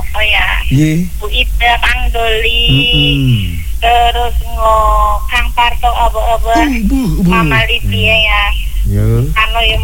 apa ya? Nggih. Bu Ida Kang Doli. Terus Kang Parto apa-apa. Mama Lydia ya. Yo. Anu ya